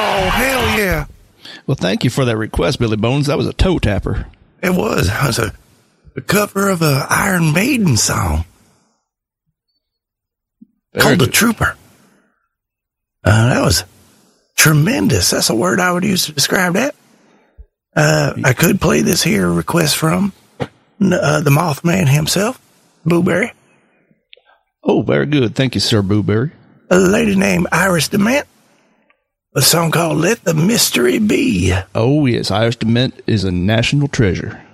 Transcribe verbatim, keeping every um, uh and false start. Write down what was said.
Oh, hell yeah. Well, thank you for that request, Billy Bones. That was a toe tapper. It was. It was a, a cover of a Iron Maiden song. Very called good. The Trooper. Uh, that was tremendous. That's a word I would use to describe that. Uh, I could play this here request from uh, the Mothman himself, Booberry. Oh, very good. Thank you, Sir Booberry. A lady named Iris DeMent. A song called Let the Mystery Be. Oh, yes. Iris DeMent is a national treasure.